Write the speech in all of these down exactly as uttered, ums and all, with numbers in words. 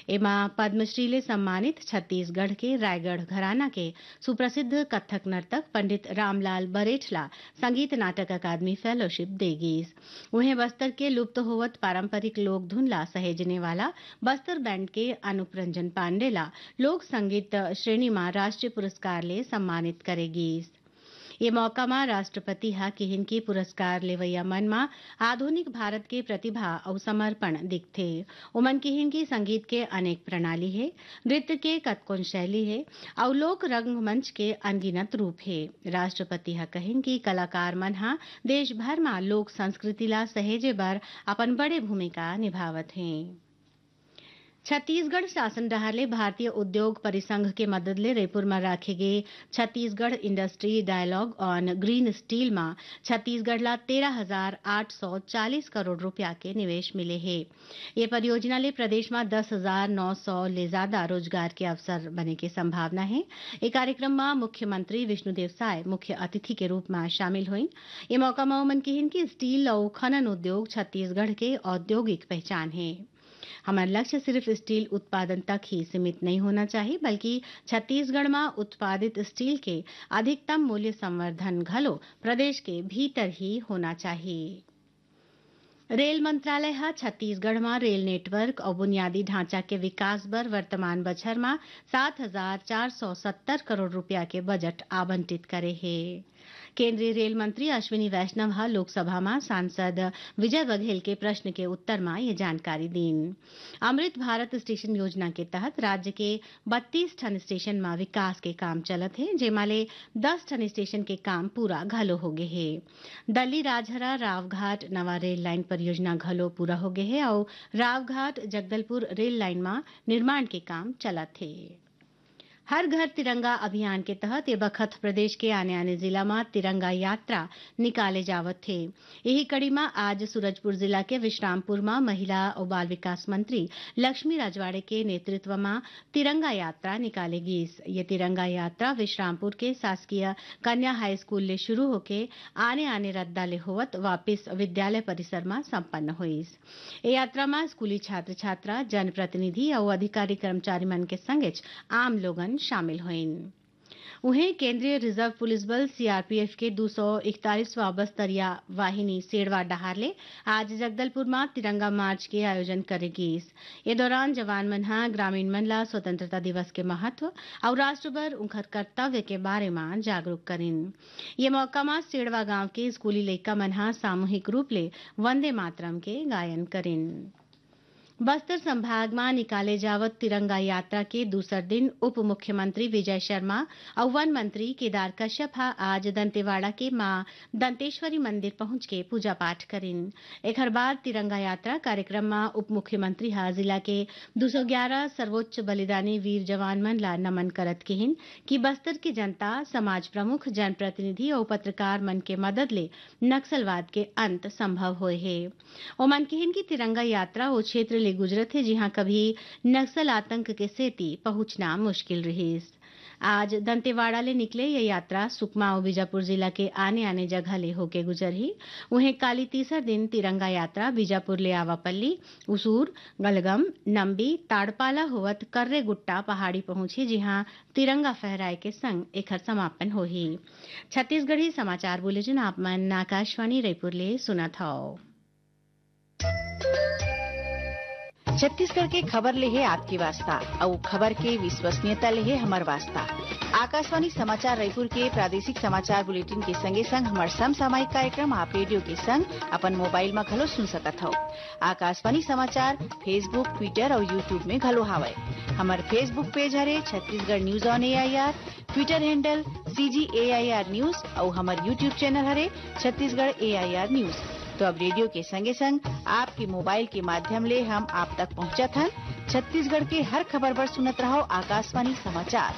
एमा पद्मश्री ले सम्मानित छत्तीसगढ़ के रायगढ़ घराना के सुप्रसिद्ध कथक नर्तक पंडित रामलाल बरेठला संगीत नाटक अकादमी फेलोशिप देगीस। उन्हें बस्तर के लुप्त होवत पारंपरिक लोक धुन ला सहेजने वाला बस्तर बैंड के अनुप रंजन पांडे ला लोक संगीत श्रेणी में राष्ट्रीय पुरस्कार ले सम्मानित करेगी। ये मौका में राष्ट्रपति हा किहिन की पुरस्कार लेवैया मन में आधुनिक भारत के प्रतिभा और समर्पण दिखथे। उमन किहिन की संगीत के अनेक प्रणाली है, नृत्य के कतकोन शैली है और लोक रंगमंच के अनगिनत रूप है। राष्ट्रपति हा कहिन की कलाकार मन हा देश भर में लोक संस्कृति ला सहेजे बर अपन बड़े भूमिका निभावत हैं। छत्तीसगढ़ शासन डहारले भारतीय उद्योग परिसंघ के मदद ले रायपुर में राखे गए Chhattisgarh industry dialogue on green steel में छत्तीसगढ़ ला तेरह हजार आठ सौ चालीस करोड़ रुपया के निवेश मिले हैं। ये परियोजना ले प्रदेश में दस हजार नौ सौ ले ज्यादा रोजगार के अवसर बने की संभावना है। ये कार्यक्रम में मुख्यमंत्री विष्णुदेव साय मुख्य अतिथि के रूप में शामिल हुई। ये मौका में उमन किहिन की स्टील और खनन उद्योग छत्तीसगढ़ के औद्योगिक पहचान है। हमारा लक्ष्य सिर्फ स्टील उत्पादन तक ही सीमित नहीं होना चाहिए, बल्कि छत्तीसगढ़ में उत्पादित स्टील के अधिकतम मूल्य संवर्धन घलो प्रदेश के भीतर ही होना चाहिए। रेल मंत्रालय हा छत्तीसगढ़ में रेल नेटवर्क और बुनियादी ढांचा के विकास बर वर्तमान बछर में सात हजार चार सौ सत्तर करोड़ रुपया के बजट आवंटित करे है। केंद्रीय रेल मंत्री अश्विनी वैष्णव हा लोकसभा में सांसद विजय बघेल के प्रश्न के उत्तर में ये जानकारी दीन। अमृत भारत स्टेशन योजना के तहत राज्य के बत्तीस ठन स्टेशन में विकास के काम चलत है, जेमाले दस ठन स्टेशन के काम पूरा घलो हो गए है। दल्ली राजहरा रावघाट नवा रेल लाइन परियोजना घलो पूरा हो गए है और रावघाट जगदलपुर रेल लाइन में निर्माण के काम चलत है। हर घर तिरंगा अभियान के तहत ये बखत प्रदेश के आने आने जिला में तिरंगा यात्रा निकाले जावत थे। यही कड़ी में आज सूरजपुर जिला के विश्रामपुर में महिला और बाल विकास मंत्री लक्ष्मी राजवाड़े के नेतृत्व में तिरंगा यात्रा निकालेगी। ये तिरंगा यात्रा विश्रामपुर के शासकीय कन्या हाई स्कूल ले शुरू होके आने आने रद्दा ले होवत वापिस विद्यालय परिसर में संपन्न हुई। ये यात्रा में स्कूली छात्र छात्रा, जनप्रतिनिधि और अधिकारी कर्मचारी मन के संगे आम लोगन शामिल हुईन। उन्हें केंद्रीय रिजर्व पुलिस बल सीआरपीएफ के दो सौ इकतालीसवां बस्तरिया वाहिनी सेड़वा डहारले आज जगदलपुर में तिरंगा मार्च के आयोजन करेगी। ये दौरान जवान मन हा ग्रामीण मन ला स्वतंत्रता दिवस के महत्व और राष्ट्रभर उनकर कर्तव्य के बारे में जागरूक करिन। ये मौका में सेड़वा गांव के स्कूली लइका मन हा सामूहिक रूप ले वंदे मातरम के गायन करिन। बस्तर संभाग में निकाले जावत तिरंगा यात्रा के दूसर दिन उप मुख्यमंत्री विजय शर्मा और वन मंत्री केदार कश्यप हा आज दंतेवाड़ा के मां दंतेश्वरी मंदिर पहुंच के पूजा पाठ करिन। एक बाद तिरंगा यात्रा कार्यक्रम में उप मुख्यमंत्री हा जिला के दो सौ ग्यारह सर्वोच्च बलिदानी वीर जवान मन ला नमन करत किहिन कि बस्तर की जनता, समाज प्रमुख, जनप्रतिनिधि और पत्रकार मन के मदद ले नक्सलवाद के अंत संभव होए है। ओमन किहिन की तिरंगा यात्रा वो क्षेत्र ले गुजरत है जहां कभी नक्सल आतंक के सेती पहुंचना मुश्किल रही। आज दंतेवाड़ा ले निकले ये यात्रा सुकमा और बीजापुर जिला के आने आने जगह ले होके गुजरी। उन्हें काली तीसर दिन तिरंगा यात्रा बीजापुर ले आवापल्ली, उसूर, गलगम, नंबी, ताड़पाला होवत कर्रे गुट्टा पहाड़ी पहुंची, जहां तिरंगा फहराए के संग एकर समापन होही। छत्तीसगढ़ी समाचार बुलेटिन आप मन आकाशवाणी रायपुर ले सुनत हौ। छत्तीसगढ़ के खबर ले है आपकी वास्ता और खबर के विश्वसनीयता ले है हमार वास्ता। आकाशवाणी समाचार रायपुर के प्रादेशिक समाचार बुलेटिन के संगे संग हमार समसामयिक कार्यक्रम आप रेडियो के संग अपन मोबाइल में घलो सुन सकत हो। आकाशवाणी समाचार फेसबुक, ट्विटर और यूट्यूब में घलो हावय। हमार फेसबुक पेज हरे Chhattisgarh news on AIR, Twitter handle CG AIR news और हमार यूट्यूब चैनल हरे छत्तीसगढ़ एआईआर न्यूज। तो अब रेडियो के संगे संग आपके मोबाइल के माध्यम ले हम आप तक पहुंचत हन। छत्तीसगढ़ के हर खबर पर सुनत रहो आकाशवाणी समाचार।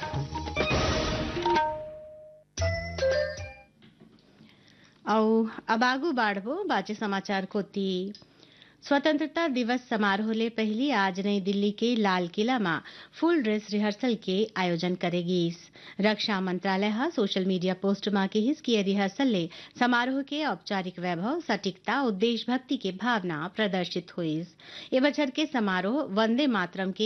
और अब आगू बाढ़बो बाचे समाचार कोती। स्वतंत्रता दिवस समारोह ले पहली आज नई दिल्ली के लाल किला में फुल ड्रेस रिहर्सल के आयोजन करेगी। रक्षा मंत्रालय हा सोशल मीडिया पोस्ट में कहिस कि रिहर्सल ले समारोह के औपचारिक वैभव, सटीकता और देशभक्ति के भावना प्रदर्शित हुई। ये बछर के समारोह वंदे मातरम के